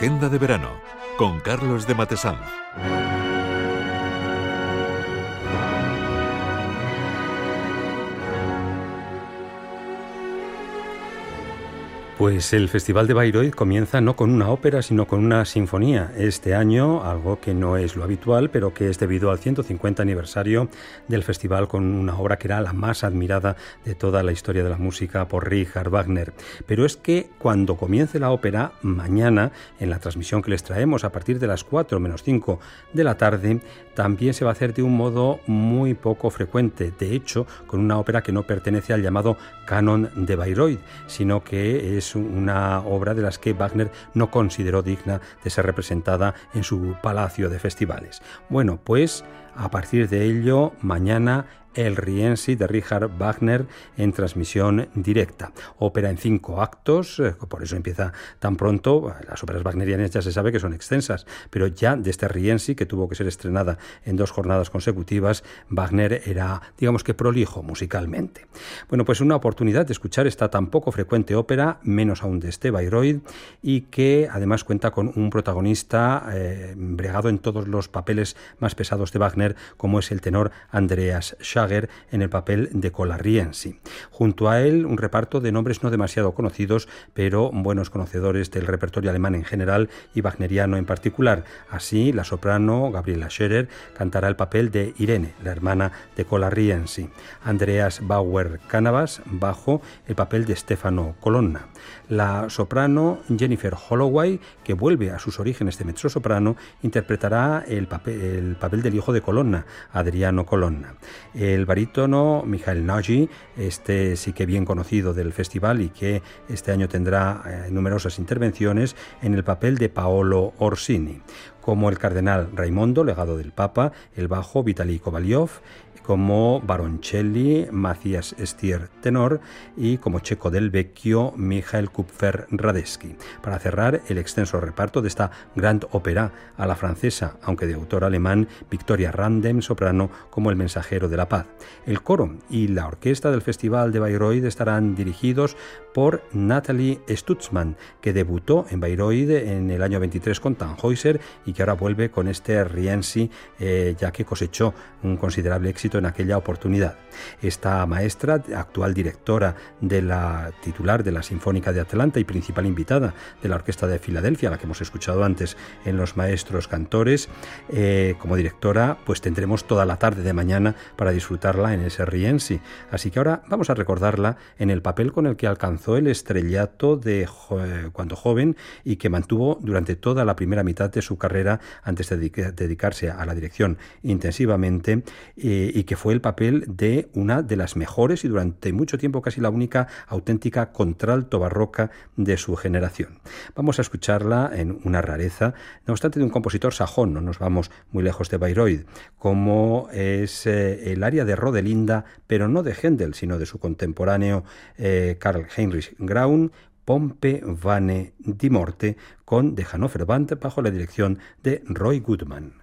Agenda de verano con Carlos de Matesanz. Pues el Festival de Bayreuth comienza no con una ópera, sino con una sinfonía. Este año, algo que no es lo habitual, pero que es debido al 150 aniversario del festival, con una obra que era la más admirada de toda la historia de la música por Richard Wagner. Pero es que cuando comience la ópera, mañana, en la transmisión que les traemos a partir de las 4 menos 5 de la tarde, también se va a hacer de un modo muy poco frecuente. De hecho, con una ópera que no pertenece al llamado canon de Bayreuth, sino que es una obra de las que Wagner no consideró digna de ser representada en su palacio de festivales. Bueno, pues a partir de ello, mañana el Rienzi de Richard Wagner en transmisión directa. Ópera en 5 actos, por eso empieza tan pronto. Las óperas wagnerianas ya se sabe que son extensas, pero ya de este Rienzi, que tuvo que ser estrenada en 2 jornadas consecutivas, Wagner era, digamos que prolijo musicalmente. Bueno, pues una oportunidad de escuchar esta tan poco frecuente ópera, menos aún de este Bayreuth, y que además cuenta con un protagonista bregado en todos los papeles más pesados de Wagner, como es el tenor Andreas Schager en el papel de Cola Rienzi. Junto a él, un reparto de nombres no demasiado conocidos, pero buenos conocedores del repertorio alemán en general y wagneriano en particular. Así, la soprano Gabriela Scherer cantará el papel de Irene, la hermana de Cola Rienzi. Andreas Bauer-Canavas, bajo, el papel de Stefano Colonna. La soprano Jennifer Holloway, que vuelve a sus orígenes de mezzosoprano, interpretará el papel del hijo de Colonna, Adriano Colonna. El barítono Michael Nagy, este sí que bien conocido del festival y que este año tendrá numerosas intervenciones en el papel de Paolo Orsini. Como el cardenal Raimondo, legado del Papa, el bajo Vitaly Kovalyov, como Baroncelli, Matthias Stier, tenor, y como Checo del Vecchio, Michael Kupfer-Radetzky, para cerrar el extenso reparto de esta Grand Opera a la francesa, aunque de autor alemán, Victoria Randem, soprano, como El mensajero de la paz. El coro y la orquesta del Festival de Bayreuth estarán dirigidos por Nathalie Stutzmann, que debutó en Bayreuth en el año 23 con Tannhäuser y que ahora vuelve con este Rienzi, ya que cosechó un considerable éxito en aquella oportunidad. Esta maestra, actual directora de la titular de la Sinfónica de Atlanta y principal invitada de la Orquesta de Filadelfia, la que hemos escuchado antes en Los Maestros Cantores, como directora, pues tendremos toda la tarde de mañana para disfrutarla en ese Rienzi. Así que ahora vamos a recordarla en el papel con el que alcanzó el estrellato de cuando joven y que mantuvo durante toda la primera mitad de su carrera antes de dedicarse a la dirección intensivamente, y que fue el papel de una de las mejores y durante mucho tiempo casi la única auténtica contralto barroca de su generación. Vamos a escucharla en una rareza, no obstante de un compositor sajón, no nos vamos muy lejos de Bayreuth, como es el aria de Rodelinda, pero no de Händel, sino de su contemporáneo Karl Heinrich Graun, Pompe Vane di Morte, con The Hannover Band bajo la dirección de Roy Goodman.